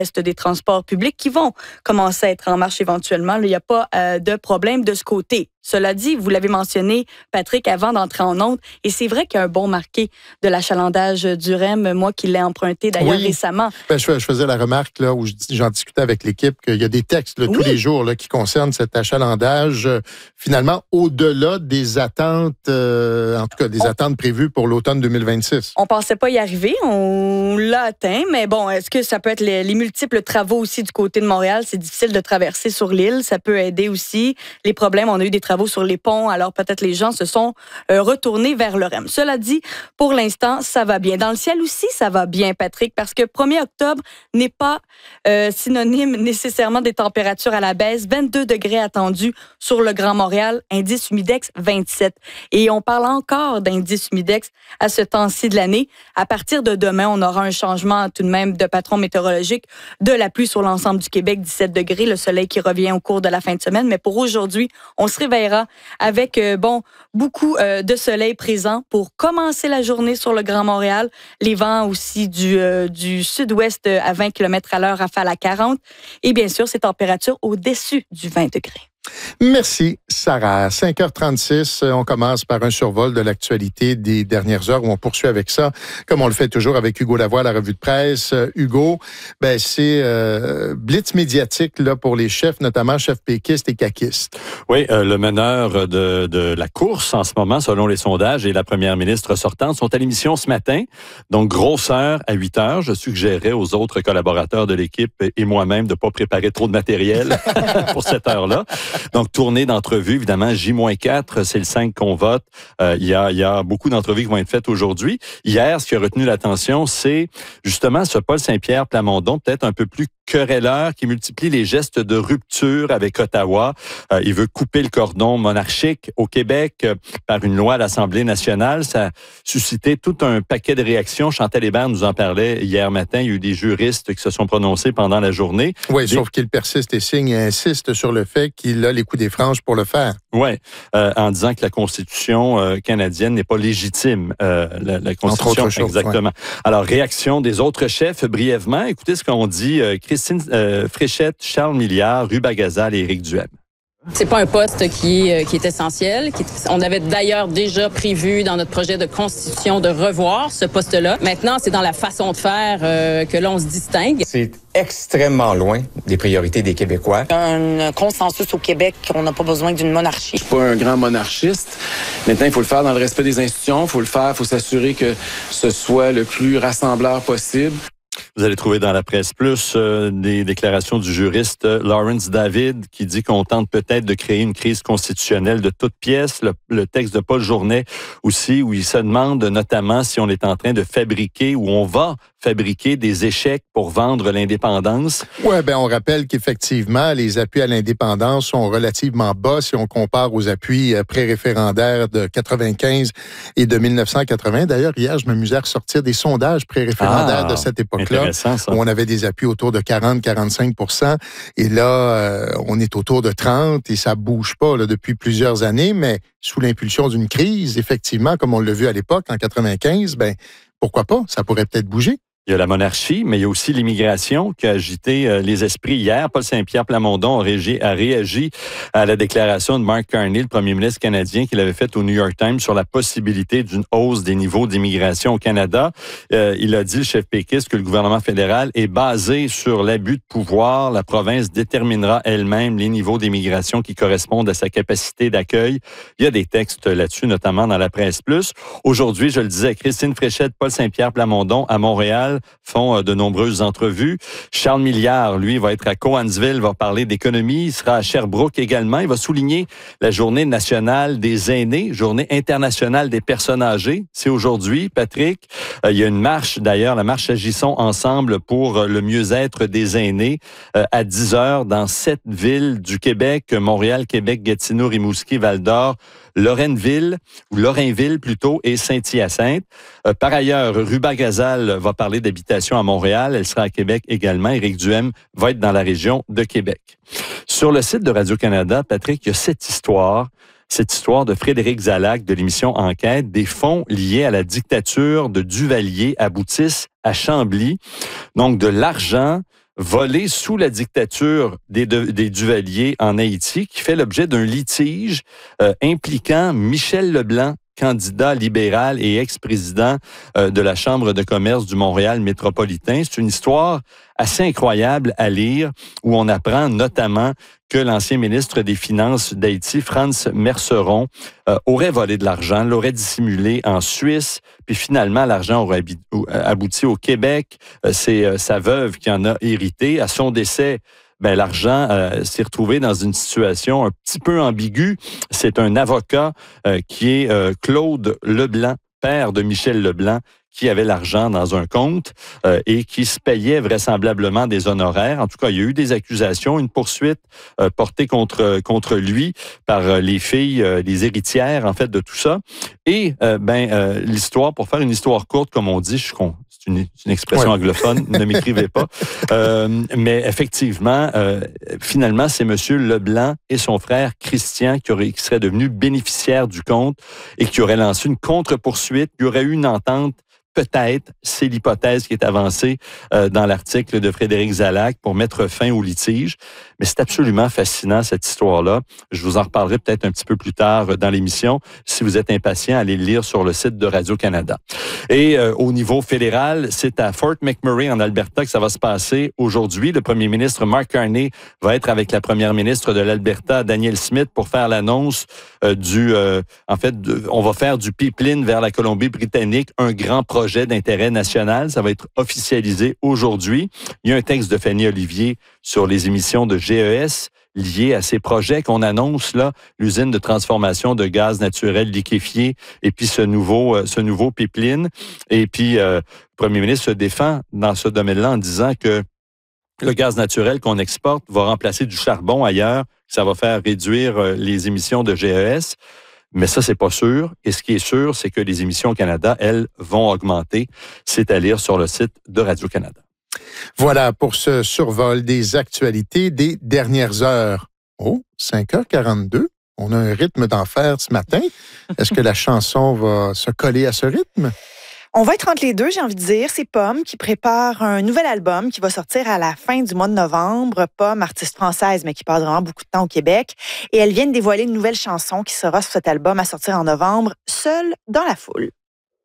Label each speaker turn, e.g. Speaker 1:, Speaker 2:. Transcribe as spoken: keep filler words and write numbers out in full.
Speaker 1: des transports publics qui vont commencer à être en marche éventuellement. Il n'y a pas euh, de problème de ce côté. Cela dit, vous l'avez mentionné, Patrick, avant d'entrer en onde, et c'est vrai qu'il y a un bon marqué de l'achalandage du R E M, moi qui l'ai emprunté d'ailleurs
Speaker 2: oui.
Speaker 1: récemment.
Speaker 2: Ben, je, je faisais la remarque là où j'en discutais avec l'équipe qu'il y a des textes là, oui. tous les jours là, qui concernent cet achalandage, euh, finalement au-delà des attentes, euh, en tout cas des on, attentes prévues pour l'automne deux mille vingt-six.
Speaker 1: On pensait pas y arriver, on l'a atteint, mais bon, est-ce que ça peut être les, les multiples travaux aussi du côté de Montréal? C'est difficile de traverser sur l'île, ça peut aider aussi. Les problèmes, on a eu des travaux sur les ponts, alors peut-être les gens se sont euh, retournés vers le R E M. Cela dit, pour l'instant, ça va bien. Dans le ciel aussi, ça va bien, Patrick, parce que premier octobre n'est pas euh, synonyme nécessairement des températures à la baisse. vingt-deux degrés attendus sur le Grand Montréal, indice humidex vingt-sept. Et on parle encore d'indice humidex à ce temps-ci de l'année. À partir de demain, on aura un changement tout de même de patron météorologique, de la pluie sur l'ensemble du Québec, dix-sept degrés, le soleil qui revient au cours de la fin de semaine. Mais pour aujourd'hui, on se réveille avec euh, bon beaucoup euh, de soleil présent pour commencer la journée sur le Grand Montréal. Les vents aussi du, euh, du sud-ouest à vingt kilomètres à l'heure, rafale à quarante. Et bien sûr, ces températures au-dessus du vingt degrés.
Speaker 2: Merci, Sarah. cinq heures trente-six, on commence par un survol de l'actualité des dernières heures où on poursuit avec ça, comme on le fait toujours avec Hugo Lavoie à la revue de presse. Euh, Hugo, ben c'est euh, blitz médiatique là pour les chefs, notamment chefs péquistes et caquistes.
Speaker 3: Oui, euh, le meneur de, de la course en ce moment, selon les sondages, et la première ministre sortante sont à l'émission ce matin. Donc, grosse heure à huit heures. Je suggérerais aux autres collaborateurs de l'équipe et moi-même de ne pas préparer trop de matériel pour cette heure-là. Donc, tournée d'entrevues, évidemment, J quatre, c'est le cinq qu'on vote. Euh, il y a, il y a beaucoup d'entrevues qui vont être faites aujourd'hui. Hier, ce qui a retenu l'attention, c'est justement ce Paul Saint-Pierre Plamondon, peut-être un peu plus querelleur, qui multiplie les gestes de rupture avec Ottawa. Euh, il veut couper le cordon monarchique au Québec euh, par une loi à l'Assemblée nationale. Ça a suscité tout un paquet de réactions. Chantal Hébert nous en parlait hier matin. Il y a eu des juristes qui se sont prononcés pendant la journée.
Speaker 2: Oui,
Speaker 3: des...
Speaker 2: sauf qu'il persiste et signe et insiste sur le fait qu'il a les coups des franges pour le faire.
Speaker 3: Oui, euh, en disant que la Constitution euh, canadienne n'est pas légitime. Euh, la, la Constitution,
Speaker 2: entre autres choses,
Speaker 3: exactement. Ouais. Alors, réaction des autres chefs, brièvement. Écoutez ce qu'ont dit euh, Christine euh, Fréchette, Charles Milliard, Ruba Gazal et Éric Duhem.
Speaker 4: C'est pas un poste qui, qui est essentiel. Qui, on avait d'ailleurs déjà prévu dans notre projet de constitution de revoir ce poste-là. Maintenant, c'est dans la façon de faire euh, que l'on se distingue.
Speaker 5: C'est extrêmement loin des priorités des Québécois.
Speaker 6: Un consensus au Québec, on n'a pas besoin d'une monarchie.
Speaker 7: Je suis pas un grand monarchiste. Maintenant, il faut le faire dans le respect des institutions. Il faut le faire, il faut s'assurer que ce soit le plus rassembleur possible.
Speaker 3: Vous allez trouver dans la presse plus euh, des déclarations du juriste euh, Lawrence David qui dit qu'on tente peut-être de créer une crise constitutionnelle de toutes pièces. Le, le texte de Paul Journet aussi, où il se demande notamment si on est en train de fabriquer ou on va fabriquer des échecs pour vendre l'indépendance.
Speaker 2: Oui, ben on rappelle qu'effectivement, les appuis à l'indépendance sont relativement bas si on compare aux appuis pré-référendaires de quatre-vingt-quinze et de mille neuf cent quatre-vingts. D'ailleurs, hier, je m'amusais à ressortir des sondages pré-référendaires ah, de cette époque-là,
Speaker 3: ça.
Speaker 2: où on avait des appuis autour de quarante à quarante-cinq pour cent. Et là, euh, on est autour de trente et ça bouge pas là, depuis plusieurs années, mais sous l'impulsion d'une crise, effectivement, comme on l'a vu à l'époque, en quatre-vingt-quinze, ben pourquoi pas? Ça pourrait peut-être bouger.
Speaker 3: Il y a la monarchie, mais il y a aussi l'immigration qui a agité euh, les esprits hier. Paul Saint-Pierre Plamondon a réagi, a réagi à la déclaration de Mark Carney, le premier ministre canadien, qu'il avait faite au New York Times sur la possibilité d'une hausse des niveaux d'immigration au Canada. Euh, il a dit, le chef péquiste, que le gouvernement fédéral est basé sur l'abus de pouvoir. La province déterminera elle-même les niveaux d'immigration qui correspondent à sa capacité d'accueil. Il y a des textes là-dessus, notamment dans la presse plus. Aujourd'hui, je le disais, Christine Fréchette, Paul Saint-Pierre Plamondon à Montréal font de nombreuses entrevues. Charles Milliard, lui, va être à Cowansville, va parler d'économie. Il sera à Sherbrooke également. Il va souligner la journée nationale des aînés, journée internationale des personnes âgées. C'est aujourd'hui, Patrick. Euh, il y a une marche, d'ailleurs, la marche Agissons ensemble pour le mieux-être des aînés euh, à dix heures dans sept villes du Québec, Montréal, Québec, Gatineau, Rimouski, Val-d'Or, Lorraineville, ou Lorrainville plutôt, et Saint-Hyacinthe. Euh, par ailleurs, Ruba Gazal va parler d'habitation à Montréal. Elle sera à Québec également. Éric Duhem va être dans la région de Québec. Sur le site de Radio-Canada, Patrick, il y a cette histoire, cette histoire de Frédéric Zalac de l'émission Enquête. Des fonds liés à la dictature de Duvalier aboutissent à Chambly. Donc, de l'argent volé sous la dictature des, des Duvalier en Haïti, qui fait l'objet d'un litige euh, impliquant Michel Leblanc, candidat libéral et ex-président euh, de la Chambre de commerce du Montréal métropolitain. C'est une histoire assez incroyable à lire, où on apprend notamment que l'ancien ministre des Finances d'Haïti, Frantz Merceron, euh, aurait volé de l'argent, l'aurait dissimulé en Suisse, puis finalement, l'argent aurait abouti au Québec. Euh, c'est euh, sa veuve qui en a hérité. À son décès, ben, l'argent euh, s'est retrouvé dans une situation un petit peu ambiguë. C'est un avocat euh, qui est euh, Claude Leblanc, père de Michel Leblanc, qui avait l'argent dans un compte euh, et qui se payait vraisemblablement des honoraires. En tout cas, il y a eu des accusations, une poursuite euh, portée contre contre lui par euh, les filles, euh, les héritières, en fait, de tout ça. Et, euh, ben, euh, l'histoire, pour faire une histoire courte, comme on dit, je suis con. C'est une, une expression ouais. anglophone, ne m'écrivez pas. Euh, mais effectivement, euh, finalement, c'est M. Leblanc et son frère Christian qui, aurait, qui seraient devenus bénéficiaires du compte et qui auraient lancé une contre-poursuite. Il y aurait eu une entente. Peut-être, c'est l'hypothèse qui est avancée euh, dans l'article de Frédéric Zalac pour mettre fin au litige. Mais c'est absolument fascinant, cette histoire-là. Je vous en reparlerai peut-être un petit peu plus tard dans l'émission. Si vous êtes impatient, allez le lire sur le site de Radio-Canada. Et euh, au niveau fédéral, c'est à Fort McMurray, en Alberta, que ça va se passer aujourd'hui. Le premier ministre Mark Carney va être avec la première ministre de l'Alberta, Danielle Smith, pour faire l'annonce euh, du... Euh, en fait, de, on va faire du pipeline vers la Colombie-Britannique, un grand projet projet d'intérêt national. Ça va être officialisé aujourd'hui. Il y a un texte de Fanny Olivier sur les émissions de G E S liées à ces projets qu'on annonce là, l'usine de transformation de gaz naturel liquéfié et puis ce nouveau, euh, ce nouveau pipeline. Et puis, euh, le premier ministre se défend dans ce domaine-là en disant que le gaz naturel qu'on exporte va remplacer du charbon ailleurs. Ça va faire réduire euh, les émissions de G E S. Mais ça, c'est pas sûr. Et ce qui est sûr, c'est que les émissions au Canada, elles, vont augmenter. C'est à lire sur le site de Radio-Canada.
Speaker 2: Voilà pour ce survol des actualités des dernières heures. Oh, cinq heures quarante-deux. On a un rythme d'enfer ce matin. Est-ce que la chanson va se coller à ce rythme?
Speaker 8: On va être entre les deux, j'ai envie de dire. C'est Pomme qui prépare un nouvel album qui va sortir à la fin du mois de novembre. Pomme, artiste française, mais qui passe vraiment beaucoup de temps au Québec. Et elle vient de dévoiler une nouvelle chanson qui sera sur cet album à sortir en novembre, Seule dans la foule.